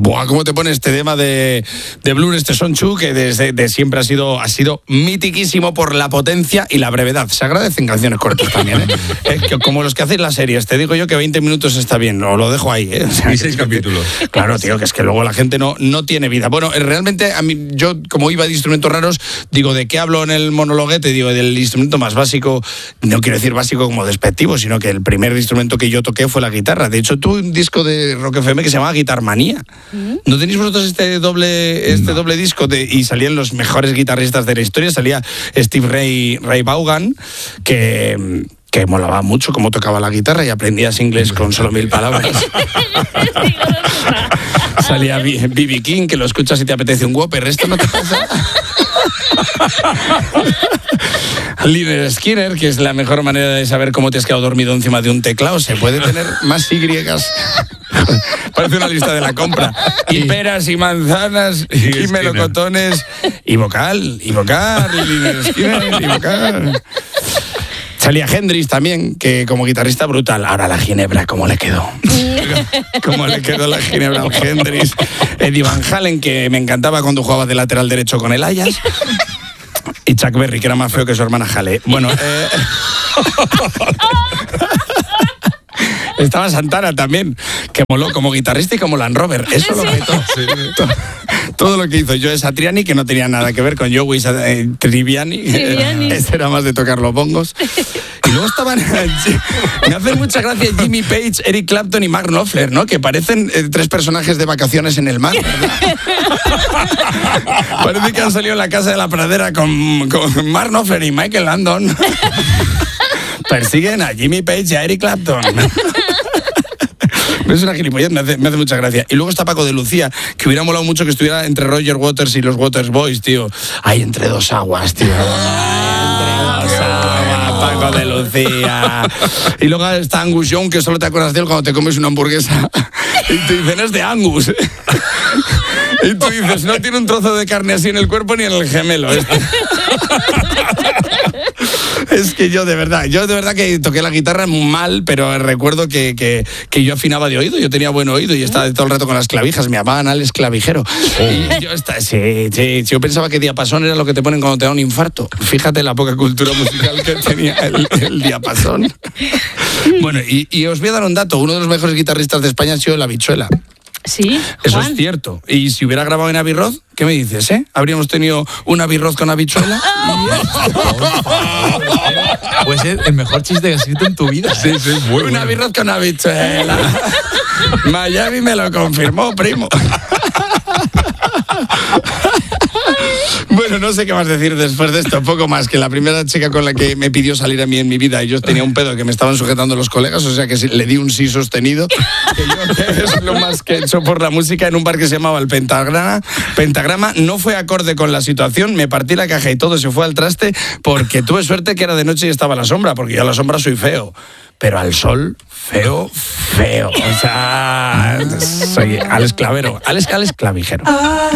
Buah, ¿cómo te pone este tema de Blur, este Sonchu, que desde siempre ha sido mitiquísimo por la potencia y la brevedad? Se agradecen canciones cortas también, ¿eh? Como los que hacéis las series. Te digo yo que 20 minutos está bien, o lo dejo ahí, ¿eh? O sea, y 6 capítulos. Claro, tío, que es que luego la gente no tiene vida. Bueno, realmente a mí, yo como iba de instrumentos raros, digo, ¿de qué hablo en el monologuete? Digo, del instrumento más básico, no quiero decir básico como despectivo, sino que el primer instrumento que yo toqué fue la guitarra. De hecho, tuve un disco de Rock FM que se llamaba Guitarmanía. ¿No tenéis vosotros este doble disco? Y salían los mejores guitarristas de la historia. Salía Steve Ray Vaughan, que molaba mucho cómo tocaba la guitarra y aprendías inglés con solo 1000 palabras. Salía B.B. King, que lo escuchas y te apetece un Whopper. ¿Esto no te pasa? Lynyrd Skynyrd, que es la mejor manera de saber cómo te has quedado dormido encima de un teclado. Se puede tener más Y. Parece una lista de la compra. Y peras y manzanas y melocotones y vocal, Lynyrd Skynyrd y vocal. Salía Hendrix también, que como guitarrista brutal. Ahora la ginebra, ¿cómo le quedó? ¿Cómo le quedó la ginebra al Hendrix? Eddie Van Halen, que me encantaba cuando jugaba de lateral derecho con el Ajax. Y Chuck Berry, que era más feo que su hermana Hale. Bueno, estaba Santana también, que moló como guitarrista y como Land Rover. Eso lo petó. Todo lo que hizo Joe Satriani, que no tenía nada que ver con Joey Tribbiani. Ese era más de tocar los bongos. Y luego estaban... Me hacen mucha gracia Jimmy Page, Eric Clapton y Mark Knopfler, ¿no? Que parecen 3 personajes de vacaciones en el mar, ¿verdad? Parece que han salido en La Casa de la Pradera con Mark Knopfler y Michael Landon. Persiguen a Jimmy Page y a Eric Clapton. Es una gilipollez, me hace mucha gracia. Y luego está Paco de Lucía, que hubiera molado mucho que estuviera entre Roger Waters y los Waters Boys, tío. Ahí entre dos aguas, tío. Entre dos aguas, Paco de Lucía. Y luego está Angus Young, que solo te acuerdas de él cuando te comes una hamburguesa. Y te dicen, es de Angus. Y tú dices, no tiene un trozo de carne así en el cuerpo ni en el gemelo. Es que yo de verdad que toqué la guitarra mal, pero recuerdo que yo afinaba de oído, yo tenía buen oído y estaba todo el rato con las clavijas, me llamaban Alex Clavijero. Y yo pensaba que diapasón era lo que te ponen cuando te da un infarto. Fíjate la poca cultura musical que tenía el diapasón. Bueno, y os voy a dar un dato, uno de los mejores guitarristas de España ha sido La Habichuela. Sí, eso Juan. Es cierto. Y si hubiera grabado en Abbey Road, ¿qué me dices, ¿Habríamos tenido un Abbey Road con habichuela? Puede ser el mejor chiste que has escrito en tu vida. Sí, muy bueno. Un Abbey Road con habichuela. Miami me lo confirmó, primo. Bueno, no sé qué más decir después de esto. Poco más que la primera chica con la que me pidió salir a mí en mi vida, y yo tenía un pedo que me estaban sujetando los colegas, o sea que le di un sí sostenido, que es lo más que he hecho por la música, en un bar que se llamaba el Pentagrama. No fue acorde con la situación, me partí la caja y todo se fue al traste, porque tuve suerte que era de noche y estaba a la sombra, porque yo a la sombra soy feo, pero al sol, feo. O sea, soy Alex Clavijero.